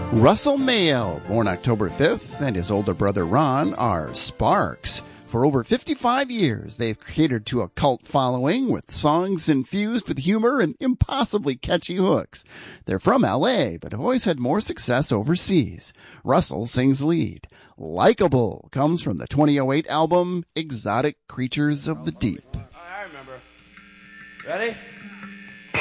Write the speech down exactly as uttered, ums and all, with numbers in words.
Russell Mael, born October fifth, and his older brother Ron are Sparks. For over fifty-five years, they've catered to a cult following with songs infused with humor and impossibly catchy hooks. They're from L A, but have always had more success overseas. Russell sings lead. Likeable comes from the twenty oh eight album Exotic Creatures of the Deep. I remember. Ready?